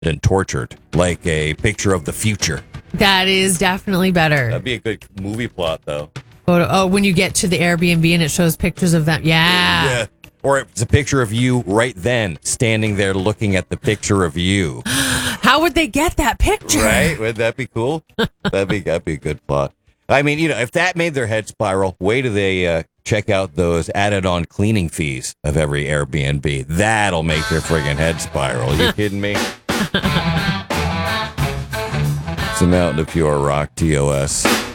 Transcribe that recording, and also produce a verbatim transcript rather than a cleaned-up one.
and tortured, like a picture of the future. That is definitely better. That'd be a good movie plot, though. Oh, oh, when you get to the Airbnb and it shows pictures of them. Yeah. Yeah. Or it's a picture of you right then, standing there looking at the picture of you. How would they get that picture? Right? Would that be cool? That'd be that'd be a good plot. I mean, you know, if that made their head spiral, wait till they uh, check out those added-on cleaning fees of every Airbnb. That'll make their friggin' head spiral. You kidding me? It's a Mountain of Pure Rock, T O S.